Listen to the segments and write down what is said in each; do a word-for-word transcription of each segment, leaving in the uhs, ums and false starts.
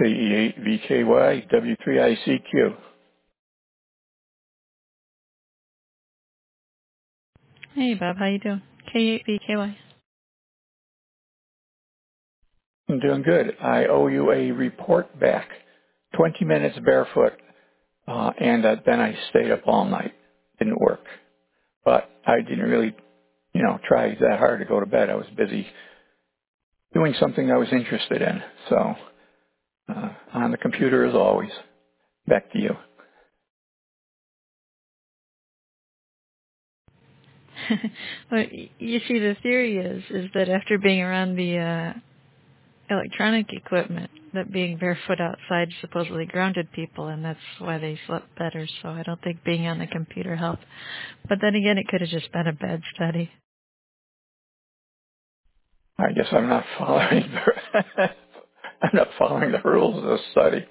K E eight V K Y, W three I C Q. Hey, Bob. How you doing? K eight B K Y. I'm doing good. I owe you a report back. twenty minutes barefoot, uh, and uh, then I stayed up all night. Didn't work. But I didn't really, you know, try that hard to go to bed. I was busy doing something I was interested in. So, uh, on the computer as always. Back to you. Well, y- you see, the theory is is that after being around the uh, electronic equipment, that being barefoot outside supposedly grounded people, and that's why they slept better. So I don't think being on the computer helped. But then again, it could have just been a bad study. I guess I'm not following the, I'm not following the rules of the study.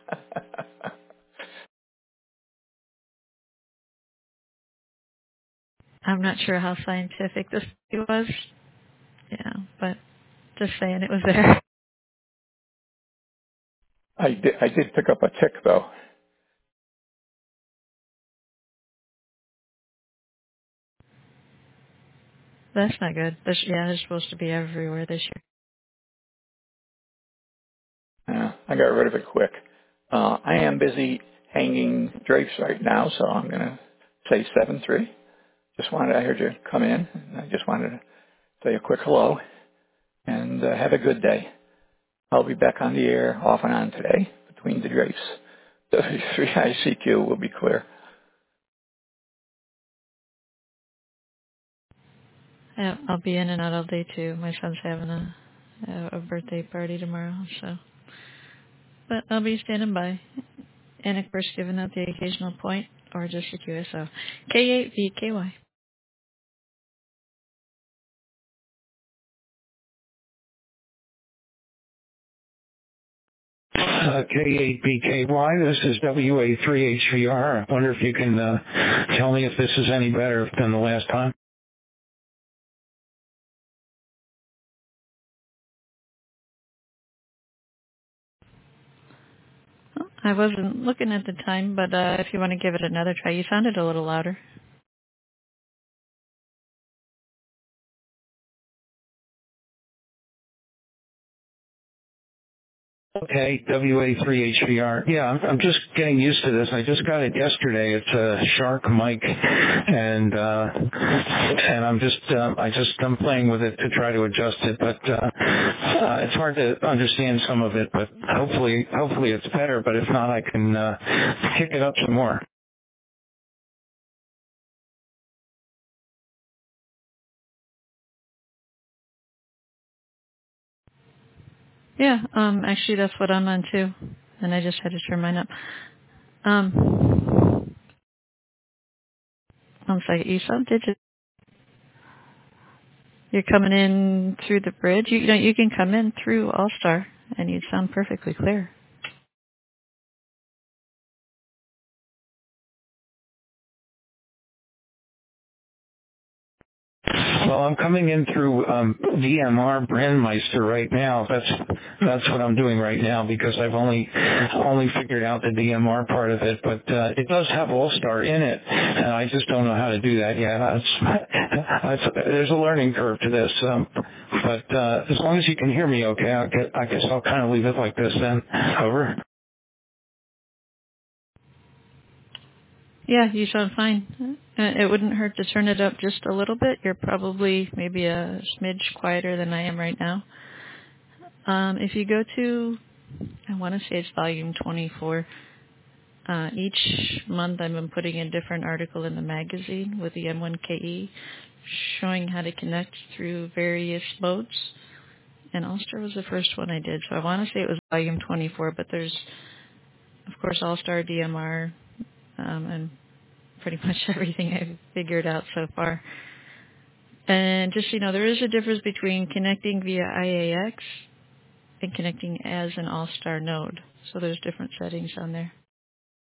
I'm not sure how scientific this study was. Yeah, but just saying it was there. I did, I did pick up a tick though. That's not good. This, yeah, they're supposed to be everywhere this year. Yeah, I got rid of it quick. Uh, I am busy hanging drapes right now, so I'm going to say seven three. Just wanted, I heard you come in, and I just wanted to say a quick hello, and uh, have a good day. I'll be back on the air off and on today between the drapes. W three I C Q will be clear. Yeah, I'll be in and out all day too. My son's having a a birthday party tomorrow, so. But I'll be standing by, and of course, giving out the occasional point or just a Q S O. K eight V K Y. Uh, K eight B K Y, this is W A three H V R. I wonder if you can uh, tell me if this is any better than the last time. Oh, I wasn't looking at the time, but uh, if you want to give it another try, you sounded a little louder. Okay, W A three H V R. Yeah, I'm, I'm just getting used to this. I just got it yesterday. It's a Shark mic, and uh, and I'm just uh, I just I'm playing with it to try to adjust it, but uh, uh, it's hard to understand some of it. But hopefully hopefully it's better. But if not, I can uh, kick it up some more. Yeah, um, actually, that's what I'm on too, and I just had to turn mine up. Um, one second, you sound digit. You're coming in through the bridge. You, you know, you can come in through All Star, and you'd sound perfectly clear. Well, I'm coming in through um, D M R Brandmeister right now. That's that's what I'm doing right now because I've only only figured out the D M R part of it. But uh, it does have All Star in it, and I just don't know how to do that yet. That's, that's, there's a learning curve to this. Um, but uh, as long as you can hear me, okay, I guess, I guess I'll kind of leave it like this then. Over. Yeah, you sound fine. Uh, It wouldn't hurt to turn it up just a little bit. You're probably maybe a smidge quieter than I am right now. Um, if you go to, I want to say it's volume twenty-four. Uh, each month I've been putting a different article in the magazine with the M one K E showing how to connect through various modes. And All-Star was the first one I did. So I want to say it was volume twenty-four, but there's, of course, All-Star, D M R, um, and pretty much everything I've figured out so far. And just, so you know, there is a difference between connecting via I A X and connecting as an All-Star node. So there's different settings on there.